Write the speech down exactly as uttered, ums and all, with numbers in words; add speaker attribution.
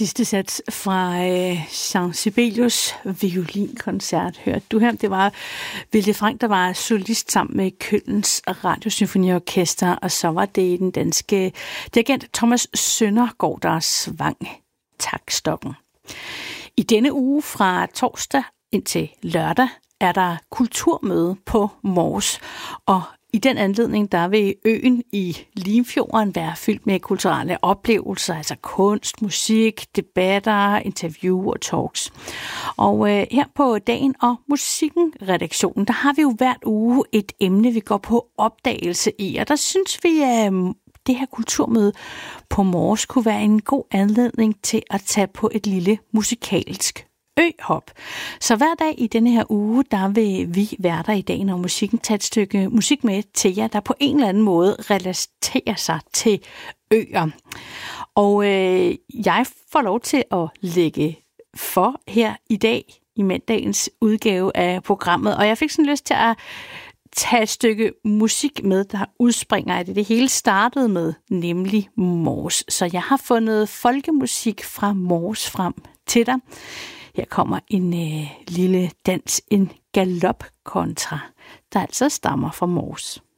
Speaker 1: sidste sats fra øh, Jean Sibelius violinkoncert, hørte du her. Det var Vilde Frank, der var solist sammen med Kølns Radiosymfoniorkester, og så var det den danske dirigent Thomas Søndergaard, der svang taktstokken. I denne uge fra torsdag indtil lørdag er der kulturmøde på Mors, og i den anledning, der vil øen i Limfjorden være fyldt med kulturelle oplevelser, altså kunst, musik, debatter, interview og talks. Og øh, her på Dagen og Musikken-redaktionen, der har vi jo hvert uge et emne, vi går på opdagelse i, og der synes vi, at øh, det her kulturmøde på Mors kunne være en god anledning til at tage på et lille musikalsk øhop. Så hver dag i denne her uge, der vil vi værter i Dagen og Musikken tage et stykke musik med til jer, der på en eller anden måde relaterer sig til øer. Og øh, jeg får lov til at lægge for her i dag, i mandagens udgave af programmet, og jeg fik sådan lyst til at tage et stykke musik med, der udspringer af det. Det hele startede med, nemlig Mors. Så jeg har fundet folkemusik fra Mors frem til dig. Her kommer en øh, lille dans, en galopkontra, der altså stammer fra Mors.